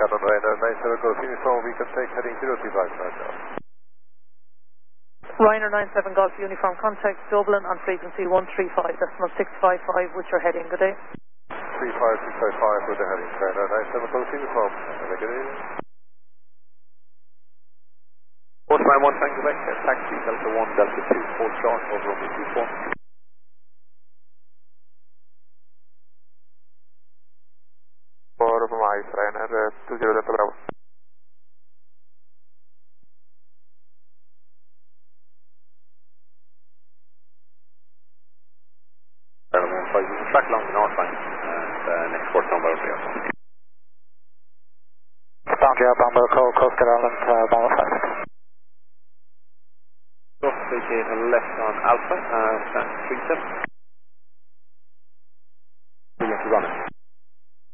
Canon Ryanair 97 Golf Uniform, we can take heading 035 right now. Ryanair 97 Golf Uniform, contact Dublin on frequency 135, decimal 655 with your heading. Good day. 35655 with the heading. Ryanair 97 Golf Uniform. Have a good evening. 491 Tango Quebec, taxi Delta 1, Delta 2, 4 short, over runway 24. For Mumbai, Ryanair 20 Delta Bravo. Track along the north line and next port number 3. Boundary Bomber Call, Coast Guard Island, Bomber 5. Go, take a left on Alpha, stand 37.